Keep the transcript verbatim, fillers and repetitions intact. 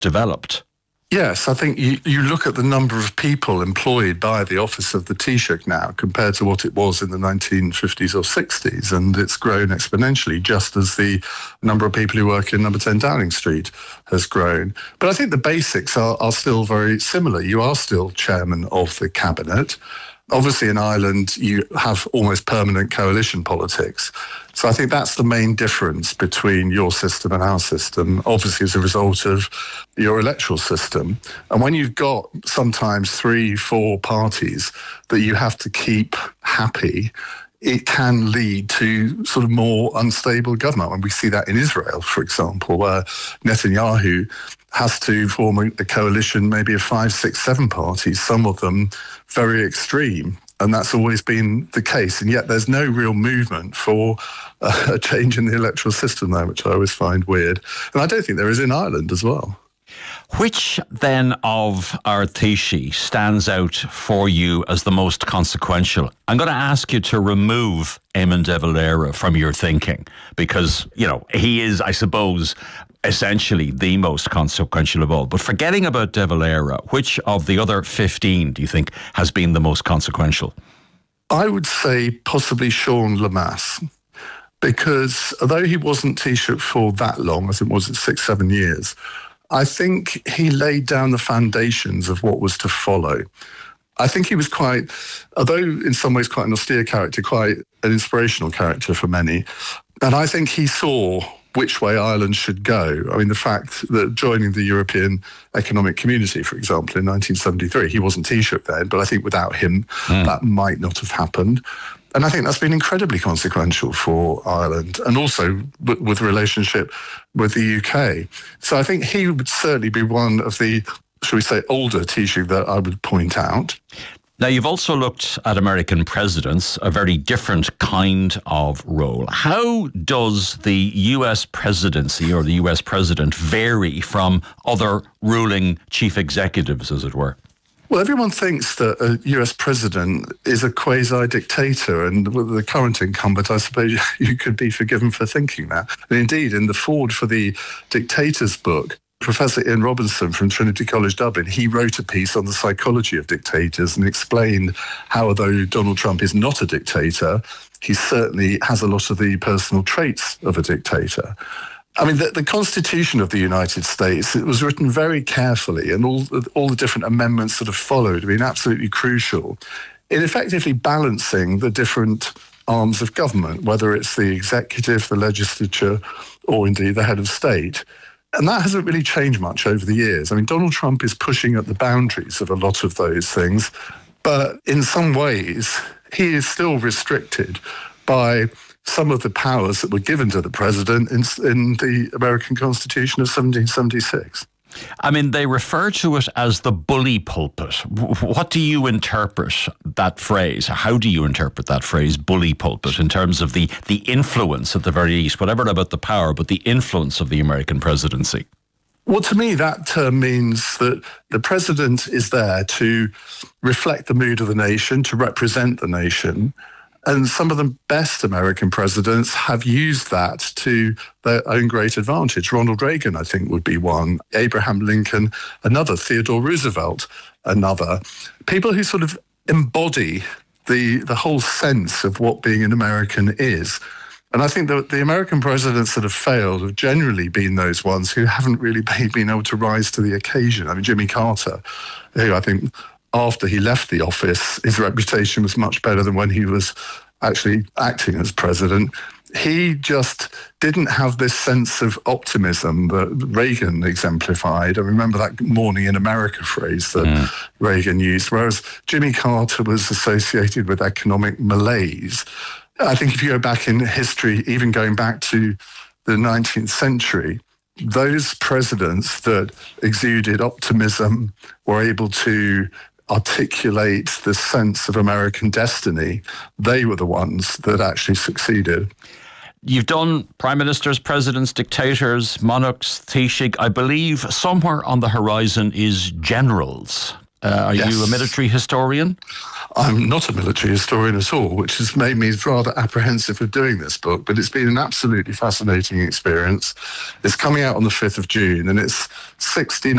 developed. Yes, I think you, you look at the number of people employed by the office of the Taoiseach now compared to what it was in the nineteen fifties or sixties, and it's grown exponentially, just as the number of people who work in number ten Downing Street has grown. But I think the basics are, are still very similar. You are still chairman of the cabinet. Obviously, in Ireland, you have almost permanent coalition politics. So I think that's the main difference between your system and our system, obviously as a result of your electoral system. And when you've got sometimes three, four parties that you have to keep happy, it can lead to sort of more unstable government. And we see that in Israel, for example, where Netanyahu has to form a, a coalition maybe of five, six, seven parties, some of them very extreme. And that's always been the case. And yet there's no real movement for uh, a change in the electoral system there, which I always find weird. And I don't think there is in Ireland as well. Which then of our Taoiseach stands out for you as the most consequential? I'm going to ask you to remove Eamon de Valera from your thinking because, you know, he is, I suppose, essentially the most consequential of all. But forgetting about de Valera, which of the other fifteen do you think has been the most consequential? I would say possibly Sean Lemass, because although he wasn't Taoiseach for that long, I think it was six, seven years, I think he laid down the foundations of what was to follow. I think he was quite, although in some ways quite an austere character, quite an inspirational character for many. And I think he saw which way Ireland should go. I mean, the fact that joining the European Economic Community, for example, in nineteen seventy-three, he wasn't Taoiseach then, but I think without him, mm. that might not have happened. And I think that's been incredibly consequential for Ireland and also w- with the relationship with the U K. So I think he would certainly be one of the, shall we say, older Taoiseach that I would point out. Now, you've also looked at American presidents, a very different kind of role. How does the U S presidency or the U S president vary from other ruling chief executives, as it were? Well, everyone thinks that a U S president is a quasi-dictator, and with the current incumbent, I suppose you could be forgiven for thinking that. And indeed, in the foreword for the Dictators book, Professor Ian Robinson from Trinity College Dublin, he wrote a piece on the psychology of dictators and explained how, although Donald Trump is not a dictator, he certainly has a lot of the personal traits of a dictator. I mean, the, the Constitution of the United States, it was written very carefully, and all, all the different amendments that have followed have been absolutely crucial in effectively balancing the different arms of government, whether it's the executive, the legislature, or indeed the head of state. And that hasn't really changed much over the years. I mean, Donald Trump is pushing at the boundaries of a lot of those things, but in some ways, he is still restricted by some of the powers that were given to the president in, in the American Constitution of seventeen seventy-six. I mean, they refer to it as the bully pulpit. What do you interpret that phrase? How do you interpret that phrase, bully pulpit, in terms of the, the influence at the very least, whatever about the power, but the influence of the American presidency? Well, to me, that term means that the president is there to reflect the mood of the nation, to represent the nation. And some of the best American presidents have used that to their own great advantage. Ronald Reagan, I think, would be one. Abraham Lincoln, another. Theodore Roosevelt, another. People who sort of embody the, the whole sense of what being an American is. And I think that the American presidents that have failed have generally been those ones who haven't really been able to rise to the occasion. I mean, Jimmy Carter, who I think after he left the office, his reputation was much better than when he was actually acting as president. He just didn't have this sense of optimism that Reagan exemplified. I remember that morning in America phrase that mm. Reagan used, whereas Jimmy Carter was associated with economic malaise. I think if you go back in history, even going back to the nineteenth century, those presidents that exuded optimism were able to articulate the sense of American destiny. They were the ones that actually succeeded. You've done prime ministers, presidents, dictators, monarchs, Taoiseach. I believe somewhere on the horizon is generals. Uh, are Yes. you a military historian? I'm not a military historian at all, which has made me rather apprehensive of doing this book, but it's been an absolutely fascinating experience. It's coming out on the fifth of June, and it's sixty-nine